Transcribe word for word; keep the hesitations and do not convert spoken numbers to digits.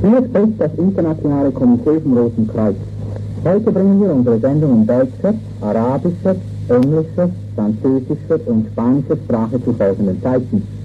Hier spricht das Internationale Komitee vom Roten Kreuz. Heute bringen wir unsere Sendung in deutscher, arabischer, englischer, französischer und spanischer Sprache zu folgenden Zeiten.